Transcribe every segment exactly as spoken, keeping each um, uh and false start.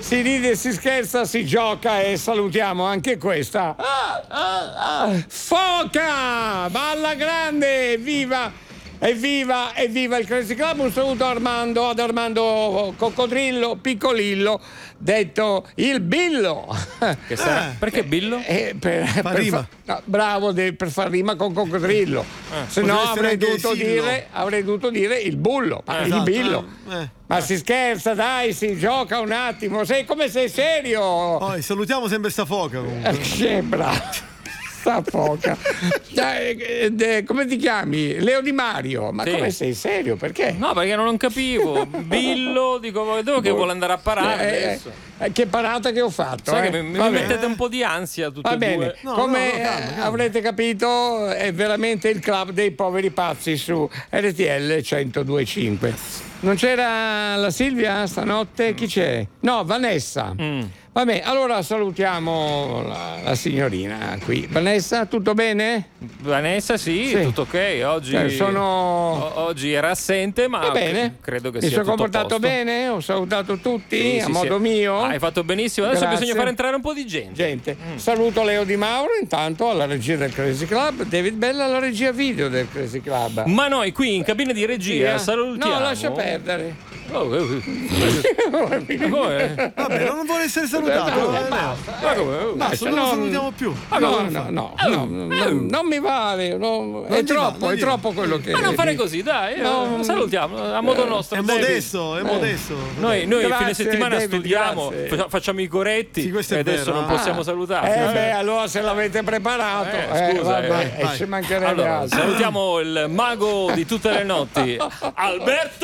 si ride, si scherza, si gioca e salutiamo anche questa. Ah, ah, ah. Foca! Balla grande! Viva! Evviva, evviva il Crazy Club, un saluto a Armando, ad Armando Coccodrillo, piccolillo, detto il Billo. Che sarà? Eh. Perché Billo? Eh, per, Fa per rima. fa- no, bravo de- per far rima con coccodrillo. Eh. Se no Potrebbe essere avrei anche dovuto Sillo. dire, avrei dovuto dire il bullo, ma Eh, il esatto, Billo. eh, eh. Ma si scherza, dai, si gioca un attimo. Sei come sei serio? Poi salutiamo sempre sta foca comunque. Eh, che bravo. Sta foca. Dai, eh, eh, come ti chiami? Leo Di Mario. Ma Sì. come sei serio? Perché? No, perché non capivo. Billo, dico, dove che vuole andare a parare Eh, adesso? eh, che parata che ho fatto. Sai eh? che mi, mi Va bene. mettete un po' di ansia tutti Va e bene, due. No, come no, no, calma, eh, calma. avrete capito è veramente il club dei poveri pazzi su R T L centodue e cinque. Non c'era la Silvia stanotte? Chi c'è? No, Vanessa. Mm. Vabbè, allora salutiamo la, la signorina qui. Vanessa, tutto bene? Vanessa sì, Sì. tutto ok. Oggi, Cioè, sono... o- oggi era assente, ma Va bene. c- credo che Mi sia sono tutto a comportato posto. bene? Ho salutato tutti Sì, a sì, modo sì. mio? Hai fatto benissimo. Adesso Grazie. bisogna fare entrare un po' di gente. Gente, saluto Leo Di Mauro intanto alla regia del Crazy Club, David Bella alla regia video del Crazy Club. Ma noi qui in cabina di regia Sì, eh? salutiamo. No, lascia perdere. Oh, oh, oh. Come? Vabbè, non vuole essere salutato. No, eh, basta. Ma come? Oh. Basta, Cioè, non lo non- salutiamo più. No, no, no, no, no, non, non mi vale, no, è Non gli va, troppo, non è gli va. troppo quello che. Ma non fare dico. così, dai. eh, No. salutiamo a modo nostro. È David. modesto, è modesto. Noi, noi Grazie, fine settimana David, studiamo, grazie. fa- facciamo i coretti Sì, questo è e adesso vero, non eh. possiamo salutare. Eh beh, allora se l'avete preparato, Eh, eh, scusa, vabbè, eh, eh, vai. ci mancherebbe Allora, altro. salutiamo il mago di tutte le notti, Alberto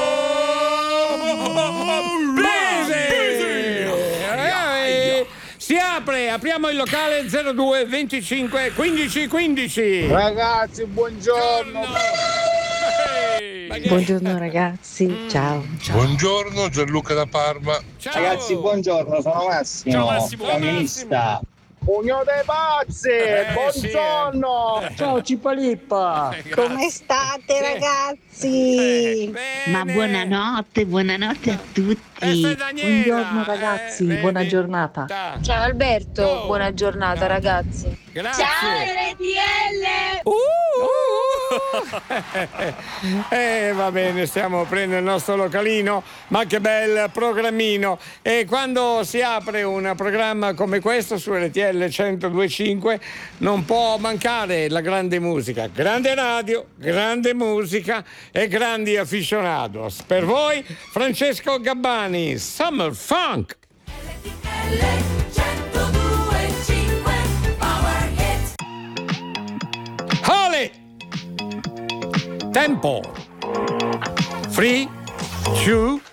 Bisi! Eh, Si apre, apriamo il locale zero due venticinque quindici quindici. Ragazzi, buongiorno. Ehi. Buongiorno ragazzi, ciao. Buongiorno, Gianluca da Parma. Ciao. Ragazzi, buongiorno, sono Massimo. Ciao, Massimo. Camionista. Pugno dei pazzi, Eh, buongiorno. Ciao Cipalippa. Come state Eh, ragazzi? bene. Ma buonanotte, buonanotte a tutti. Questa è Daniela, Buongiorno ragazzi, eh, vedi? buona giornata. Ta. Ciao Alberto, Oh. buona giornata ragazzi. Grazie. R T L! Uh, uh. Eh, va bene, stiamo aprendo il nostro localino, ma che bel programmino. E quando si apre un programma come questo su R T L centodue e cinque non può mancare la grande musica, grande radio, grande musica e grandi aficionados. Per voi Francesco Gabbani, Summer Funk. Holly! Tempo! Three, two,